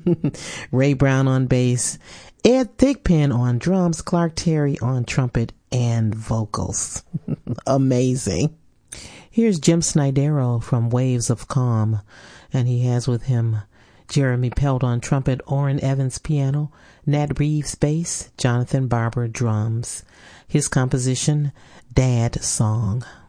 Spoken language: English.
Ray Brown on bass, Ed Thigpen on drums, Clark Terry on trumpet and vocals. Amazing. Here's Jim Snydero from Waves of Calm, and he has with him Jeremy Pelt on trumpet, Orrin Evans piano, Nat Reeves bass, Jonathan Barber drums. His composition, Dad Song.